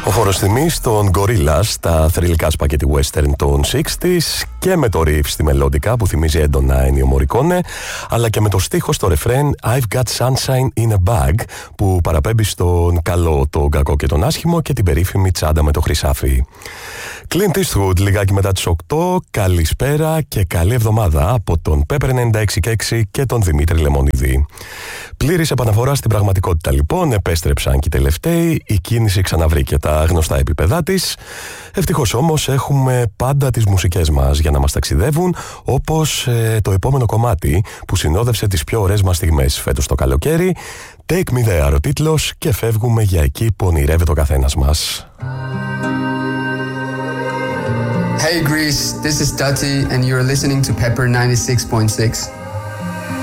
Ο φόρος τιμής των Gorillaz, τα θρυλικά σπακέτι western των 60s, και με το riff στη μελόδικα που θυμίζει έντονα Ennio Morricone, αλλά και με το στίχο στο ρεφρέν I've got sunshine in a bag, που παραπέμπει στον καλό, τον κακό και τον άσχημο, και την περίφημη τσάντα με το χρυσάφι. Clint Eastwood, λιγάκι μετά τις 8. Καλησπέρα και καλή εβδομάδα από τον Pepper 96,6 και τον Δημήτρη Λεμονίδη. Πλήρης επαναφορά στην πραγματικότητα λοιπόν, επέστρεψαν και οι τελευταίοι, η κίνηση ξαναβρήκε τα γνωστά επίπεδά της. Ευτυχώς όμως έχουμε πάντα τις μουσικές μας για να μας ταξιδεύουν, όπως το επόμενο κομμάτι που συνόδευσε τις πιο ωραίες μας στιγμές φέτος το καλοκαίρι. Take me there ο τίτλος, και φεύγουμε για εκεί που ονειρεύεται ο καθένας μας. Hey Greece, this is Dutty and you're listening to Pepper 96.6.